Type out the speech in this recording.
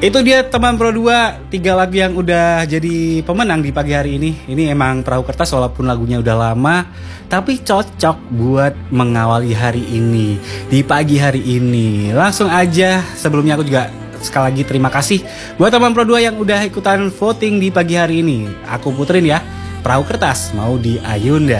Itu dia teman Pro 2, 3 lagu yang udah jadi pemenang di pagi hari ini. Ini emang Perahu Kertas walaupun lagunya udah lama, tapi cocok buat mengawali hari ini, di pagi hari ini. Langsung aja, sebelumnya aku juga sekali lagi terima kasih buat teman Pro 2 yang udah ikutan voting di pagi hari ini. Aku puterin ya, Perahu Kertas mau di Ayunda.